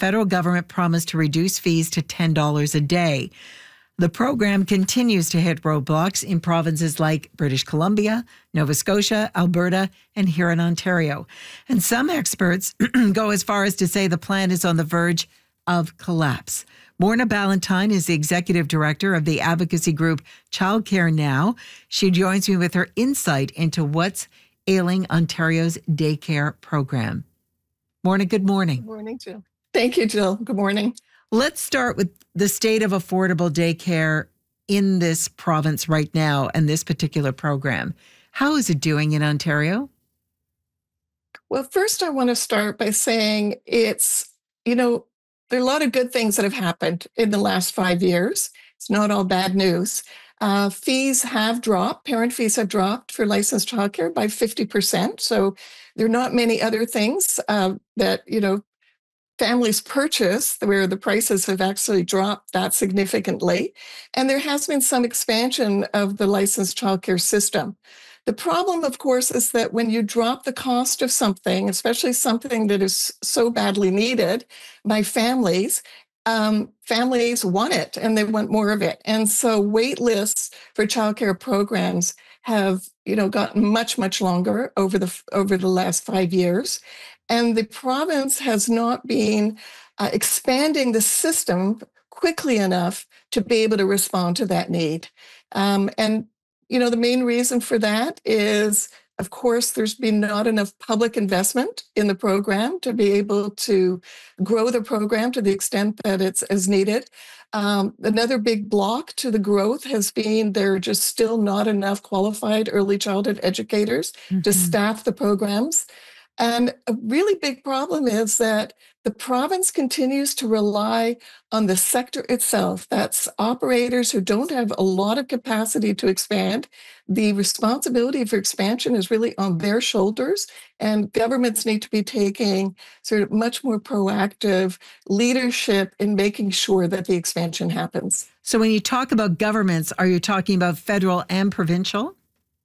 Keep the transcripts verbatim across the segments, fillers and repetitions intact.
federal government promised to reduce fees to ten dollars a day. The program continues to hit roadblocks in provinces like British Columbia, Nova Scotia, Alberta, and here in Ontario. And some experts go as far as to say the plan is on the verge of collapse. Morna Ballantyne is the executive director of the advocacy group Childcare Now. She joins me with her insight into what's ailing Ontario's daycare program. Morna, good morning. Good morning, Jill. Thank you, Jill. Good morning. Let's start with the state of affordable daycare in this province right now and this particular program. How is it doing in Ontario? Well, first I want to start by saying it's, you know, there are a lot of good things that have happened in the last five years. It's not all bad news. Uh, fees have dropped. Parent fees have dropped for licensed childcare by fifty percent. So there are not many other things uh, that, you know, families purchase where the prices have actually dropped that significantly. And there has been some expansion of the licensed childcare system. The problem, of course, is that when you drop the cost of something, especially something that is so badly needed by families, um, families want it and they want more of it. And so wait lists for childcare programs have, you know, gotten much, much longer over the over the last five years. And the province has not been uh, expanding the system quickly enough to be able to respond to that need. Um, and, you know, the main reason for that is, of course, there's been not enough public investment in the program to be able to grow the program to the extent that it's as needed. Um, another big block to the growth has been there are just still not enough qualified early childhood educators mm-hmm. to staff the programs. And a really big problem is that the province continues to rely on the sector itself. That's operators who don't have a lot of capacity to expand. The responsibility for expansion is really on their shoulders, and governments need to be taking sort of much more proactive leadership in making sure that the expansion happens. So when you talk about governments, are you talking about federal and provincial?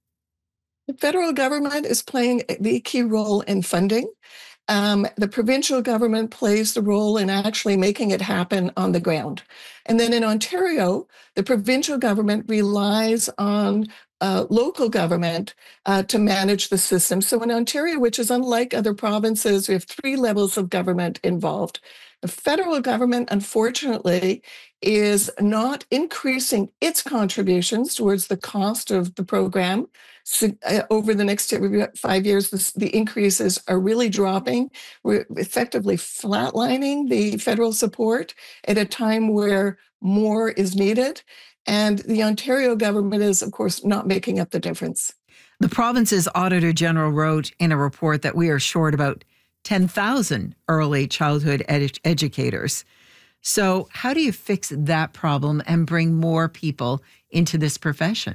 The federal government is playing the key role in funding. Um, the provincial government plays the role in actually making it happen on the ground. And then in Ontario, the provincial government relies on uh, local government uh, to manage the system. So in Ontario, which is unlike other provinces, we have three levels of government involved. The federal government, unfortunately, is not increasing its contributions towards the cost of the program. So, uh, over the next five years, this, the increases are really dropping. We're effectively flatlining the federal support at a time where more is needed. And the Ontario government is, of course, not making up the difference. The province's Auditor General wrote in a report that we are short about ten thousand early childhood ed- educators. So how do you fix that problem and bring more people into this profession?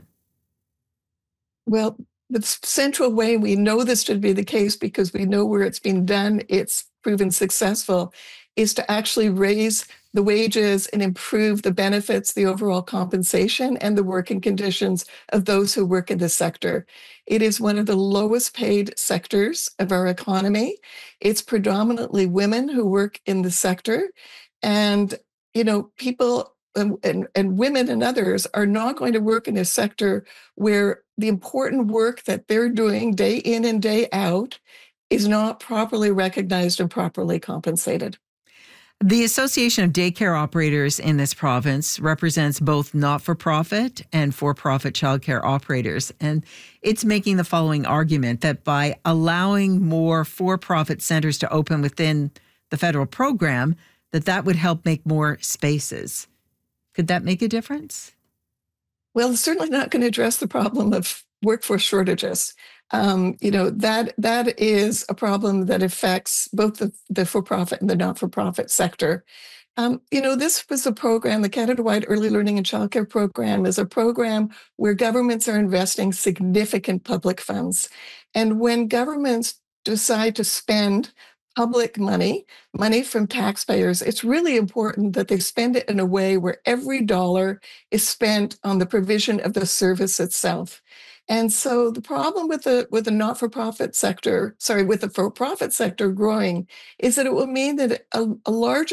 Well, the central way we know this to be the case, because we know where it's been done, it's proven successful, is to actually raise the wages and improve the benefits, the overall compensation, and the working conditions of those who work in the sector. It is one of the lowest paid sectors of our economy. It's predominantly women who work in the sector. And, you know, people and, and, and women and others are not going to work in a sector where the important work that they're doing day in and day out is not properly recognized and properly compensated. The Association of Daycare Operators in this province represents both not-for-profit and for-profit childcare operators. And it's making the following argument that by allowing more for-profit centers to open within the federal program, that that would help make more spaces. Could that make a difference? Well, it's certainly not going to address the problem of workforce shortages. Um, you know, that that is a problem that affects both the, the for-profit and the not-for-profit sector. Um, you know, this was a program, the Canada-wide Early Learning and Childcare Program is a program where governments are investing significant public funds. And when governments decide to spend public money, money from taxpayers, it's really important that they spend it in a way where every dollar is spent on the provision of the service itself. And so the problem with the with the not-for-profit sector, sorry, with the for-profit sector growing is that it will mean that a, a larger